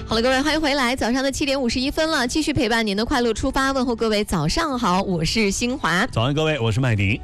好了，各位，欢迎回来。早上的7点51分了，继续陪伴您的快乐出发，问候各位早上好，我是新华。 早安，各位，我是麦迪。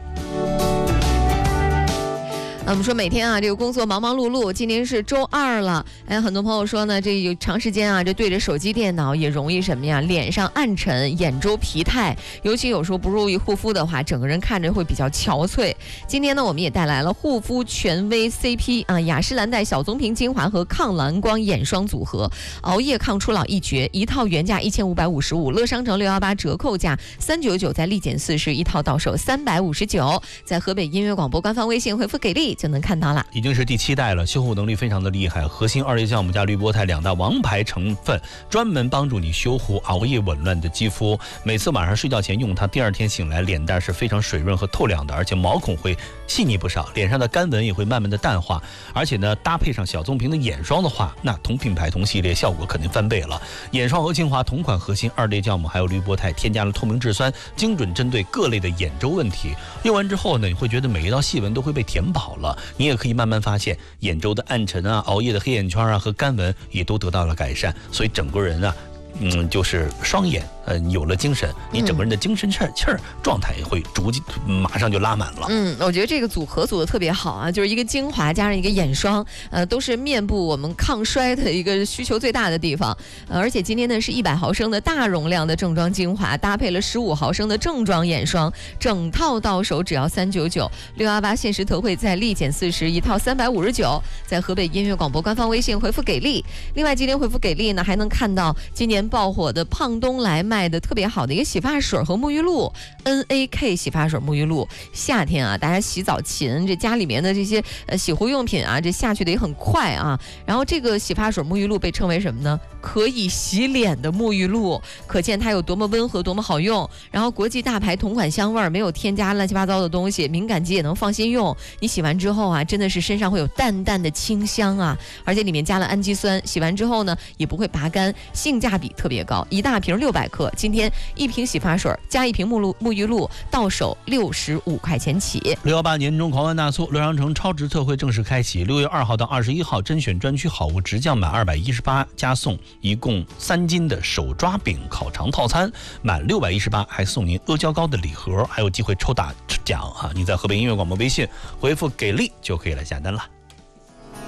我们说每天啊，这个工作忙忙碌碌，今天是周二了。很多朋友说呢，这有长时间啊，这对着手机电脑也容易什么呀？脸上暗沉，眼周疲态，尤其有时候不注意护肤的话，整个人看着会比较憔悴。今天呢，我们也带来了护肤权威 CP 啊，雅诗兰黛小棕瓶精华和抗蓝光眼霜组合，熬夜抗初老一绝，一套原价1555，乐商城618折扣价399，在立减4是一套到手359，在河北音乐广播官方微信回复给力就能看到了。 已经是第7代了，修护能力非常的厉害，核心2类酵母加滤波肽2大王牌成分，专门帮助你修护熬夜紊乱的肌肤。每次晚上睡觉前用它，第二天醒来脸蛋是非常水润和透亮的，而且毛孔会细腻不少，脸上的干纹也会慢慢的淡化。而且呢，搭配上小棕瓶的眼霜的话，那同品牌同系列效果肯定翻倍了。眼霜和精华同款，核心2类酵母还有滤波肽，添加了透明质酸，精准针对各类的眼周问题。用完之后呢，你会觉得每一道细纹都会被填饱了，你也可以慢慢发现眼周的暗沉啊、熬夜的黑眼圈啊和干纹也都得到了改善，所以整个人啊，就是双眼有了精神，你整个人的精神气儿状态也会马上就拉满了。 我觉得这个组合组的特别好啊，就是一个精华加上一个眼霜，都是面部我们抗衰的一个需求最大的地方。而且今天呢是100毫升的大容量的正装精华，搭配了15毫升的正装眼霜，整套到手只要399，618限时特惠在立减40，一套359，在河北音乐广播官方微信回复给力。另外今天回复给力呢，还能看到今年爆火的胖东来卖的特别好的一个洗发水和沐浴露 ，NAK 洗发水沐浴露。夏天啊，大家洗澡勤，这家里面的这些洗护用品啊，这下去的也很快啊。然后这个洗发水沐浴露被称为什么呢？可以洗脸的沐浴露，可见它有多么温和，多么好用。然后国际大牌同款香味，没有添加乱七八糟的东西，敏感肌也能放心用。你洗完之后啊，真的是身上会有淡淡的清香啊，而且里面加了氨基酸，洗完之后呢也不会拔干，性价比特别高。一大瓶600克，今天一瓶洗发水加一瓶沐浴露，到手65块钱起。 618年中狂欢大促，乐商城超值特惠正式开启，6月2号到21号，甄选专区好物直降满218加送一共3斤的手抓饼烤肠套餐，满618还送您阿胶糕的礼盒，还有机会抽大奖啊！你在河北音乐广播微信回复给力就可以来下单了。